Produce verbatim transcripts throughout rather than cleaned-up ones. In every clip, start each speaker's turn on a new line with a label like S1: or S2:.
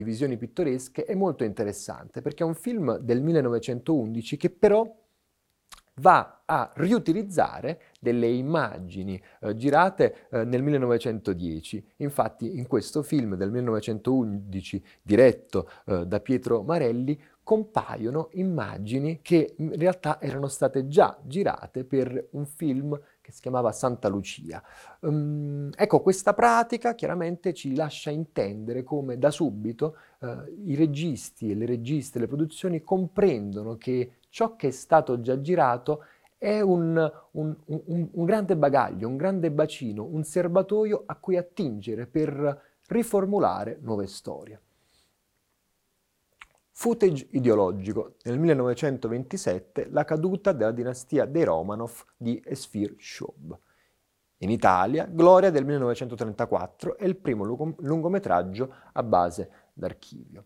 S1: visioni pittoresche è molto interessante perché è un film del millenovecentoundici che però va a riutilizzare delle immagini eh, girate eh, nel millenovecentodieci. Infatti in questo film del millenovecentoundici, diretto eh, da Pietro Marelli, compaiono immagini che in realtà erano state già girate per un film che si chiamava Santa Lucia. Um, ecco, questa pratica chiaramente ci lascia intendere come da subito eh, i registi e le registe, le produzioni comprendono che ciò che è stato già girato è un, un, un, un grande bagaglio, un grande bacino, un serbatoio a cui attingere per riformulare nuove storie. Footage ideologico. Nel millenovecentoventisette la caduta della dinastia dei Romanov di Esfir Shub. In Italia, Gloria del millenovecentotrentaquattro è il primo lungometraggio a base d'archivio.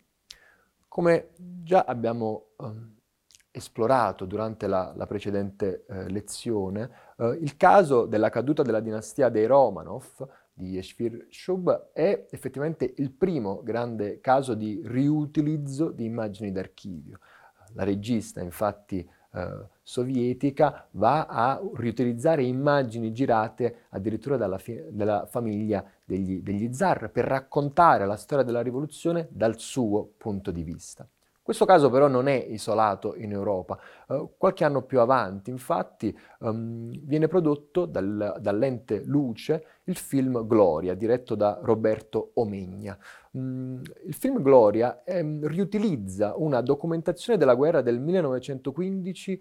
S1: Come già abbiamo um, esplorato durante la, la precedente eh, lezione, eh, il caso della caduta della dinastia dei Romanov di Esfir Shub è effettivamente il primo grande caso di riutilizzo di immagini d'archivio. La regista, infatti, eh, sovietica va a riutilizzare immagini girate addirittura dalla, fi- dalla famiglia degli, degli zar per raccontare la storia della rivoluzione dal suo punto di vista. Questo caso però non è isolato in Europa. Uh, qualche anno più avanti, infatti, um, viene prodotto dal, dall'ente Luce il film Gloria, diretto da Roberto Omegna. Mm, il film Gloria ehm, riutilizza una documentazione della guerra del millenovecentoquindici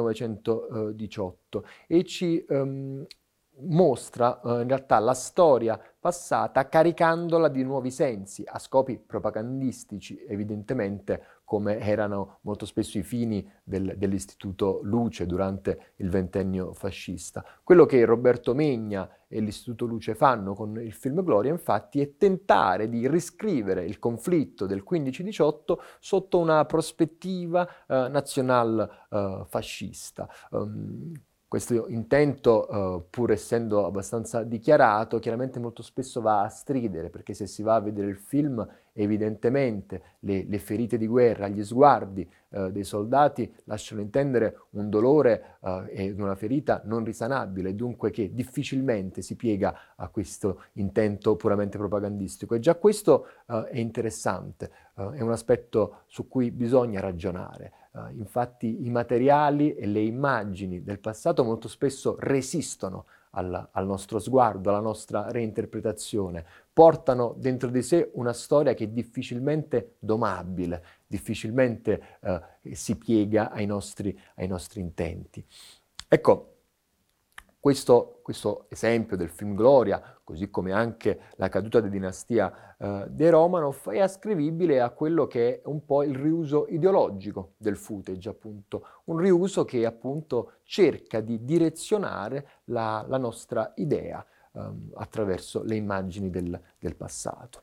S1: millenovecentodiciotto e ci ehm, mostra eh, in realtà la storia passata caricandola di nuovi sensi a scopi propagandistici, evidentemente, come erano molto spesso i fini del, dell'Istituto Luce durante il ventennio fascista. Quello che Roberto Megna e l'Istituto Luce fanno con il film Gloria, infatti, è tentare di riscrivere il conflitto del quindici diciotto sotto una prospettiva eh, nazional eh, fascista. Um, questo intento, uh, pur essendo abbastanza dichiarato, chiaramente molto spesso va a stridere, perché se si va a vedere il film, evidentemente le, le ferite di guerra, gli sguardi uh, dei soldati lasciano intendere un dolore uh, e una ferita non risanabile, dunque che difficilmente si piega a questo intento puramente propagandistico. E già questo uh, è interessante, uh, è un aspetto su cui bisogna ragionare. Uh, infatti i materiali e le immagini del passato molto spesso resistono al, al nostro sguardo, alla nostra reinterpretazione, portano dentro di sé una storia che è difficilmente domabile, difficilmente uh, si piega ai nostri, ai nostri intenti. Ecco, questo, questo esempio del film Gloria, così come anche la caduta della dinastia eh, dei Romanov, è ascrivibile a quello che è un po' il riuso ideologico del footage, appunto. Un riuso che appunto cerca di direzionare la, la nostra idea ehm, attraverso le immagini del, del passato.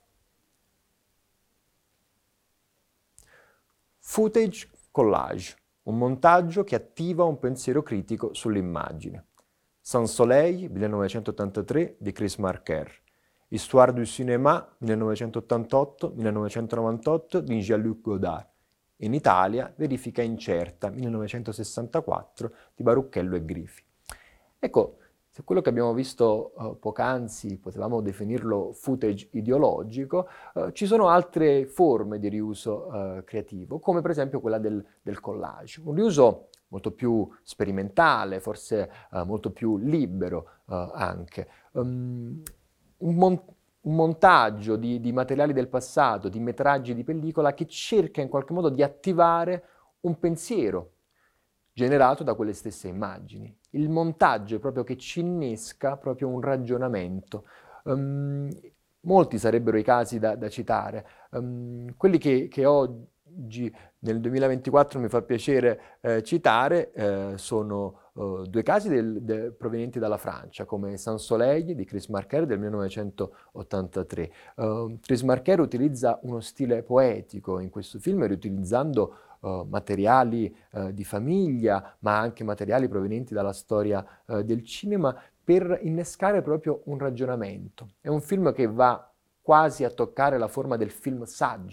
S1: Footage collage, un montaggio che attiva un pensiero critico sull'immagine. Sans Soleil, millenovecentottantatré, di Chris Marker. Histoire du cinéma, millenovecentottantotto millenovecentonovantotto, di Jean-Luc Godard. In Italia, Verifica incerta, millenovecentosessantaquattro, di Barucchello e Grifi. Ecco, se quello che abbiamo visto uh, poc'anzi potevamo definirlo footage ideologico, uh, ci sono altre forme di riuso uh, creativo, come per esempio quella del, del collage. Un riuso molto più sperimentale, forse uh, molto più libero uh, anche. Um, un, mon- un montaggio di, di materiali del passato, di metraggi di pellicola che cerca in qualche modo di attivare un pensiero generato da quelle stesse immagini. Il montaggio è proprio che ci innesca proprio un ragionamento. Um, molti sarebbero i casi da, da citare. Um, quelli che, che oggi nel duemilaventiquattro mi fa piacere eh, citare eh, sono uh, due casi del, de, provenienti dalla Francia, come Sans Soleil di Chris Marker del millenovecentottantatré. Uh, Chris Marker utilizza uno stile poetico in questo film, riutilizzando Uh, materiali uh, di famiglia, ma anche materiali provenienti dalla storia uh, del cinema, per innescare proprio un ragionamento. È un film che va quasi a toccare la forma del film saggio.